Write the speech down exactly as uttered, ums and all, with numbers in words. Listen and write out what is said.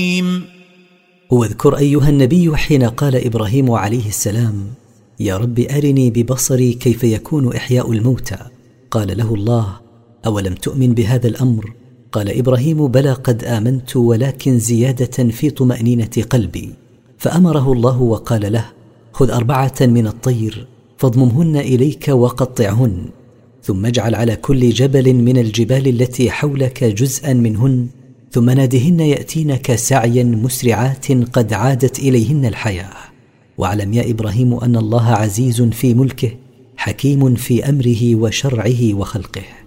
واذكر أيها النبي حين قال إبراهيم عليه السلام: يا رب أرني ببصري كيف يكون إحياء الموتى. قال له الله: أولم تؤمن بهذا الأمر؟ قال إبراهيم: بلى قد آمنت، ولكن زيادة في طمأنينة قلبي. فأمره الله وقال له: خذ أربعة من الطير فاضممهن إليك وقطعهن، ثم اجعل على كل جبل من الجبال التي حولك جزءا منهن، ثم نادهن يأتينك سعيا مسرعات قد عادت إليهن الحياة. واعلم يا إبراهيم أن الله عزيز في ملكه، حكيم في أمره وشرعه وخلقه.